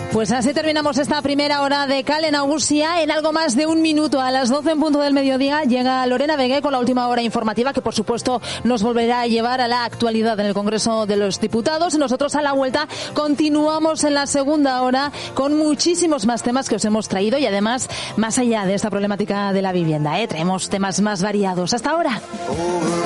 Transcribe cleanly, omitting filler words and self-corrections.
Pues así terminamos esta primera hora de Kale Nagusia. En algo más de un minuto, a las 12 en punto del mediodía, llega Lorena Vegué con la última hora informativa, que por supuesto nos volverá a llevar a la actualidad en el Congreso de los Diputados. Y nosotros a la vuelta continuamos en la segunda hora con muchísimos más temas que os hemos traído, y además más allá de esta problemática de la vivienda, traemos temas más variados. Hasta ahora.